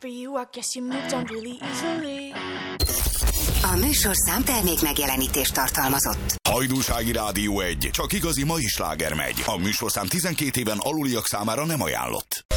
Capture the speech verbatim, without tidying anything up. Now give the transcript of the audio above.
for you, I guess you moved on really easily. A műsorszám termék megjelenítést tartalmazott. Hajdúsági Rádió egy. Csak igazi mai sláger megy. A műsorszám tizenkét éven aluliak számára nem ajánlott.